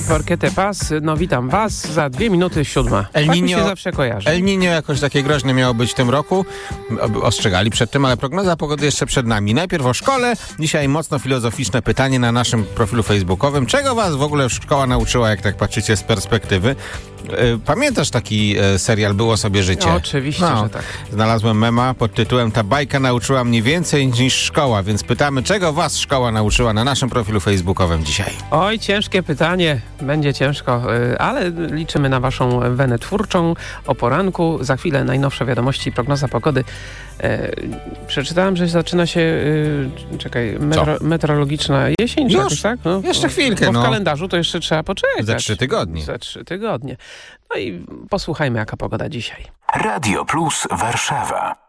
Forquete Paz. No witam was za 2 minuty 7. El Tak Niño, mi się zawsze kojarzy. El Niño jakoś takie groźne miało być w tym roku. Ostrzegali przed tym, ale prognoza pogody jeszcze przed nami. Najpierw o szkole. Dzisiaj mocno filozoficzne pytanie na naszym profilu facebookowym. Czego was w ogóle szkoła nauczyła, jak tak patrzycie z perspektywy? Pamiętasz taki serial Było sobie życie? No, oczywiście, że tak. Znalazłem mema pod tytułem Ta bajka nauczyła mnie więcej niż szkoła, więc pytamy, czego was szkoła nauczyła na naszym profilu facebookowym dzisiaj? Oj, ciężkie pytanie. Będzie ciężko, ale liczymy na waszą wenę twórczą. O poranku. Za chwilę najnowsze wiadomości, prognoza pogody. Przeczytałem, że zaczyna się meteorologiczna jesień. Już? Jakoś, tak? No, Jeszcze chwilkę, bo w no. kalendarzu to jeszcze trzeba poczekać. Za 3 tygodnie. Za 3 tygodnie. No i posłuchajmy, jaka pogoda dzisiaj. Radio Plus Warszawa.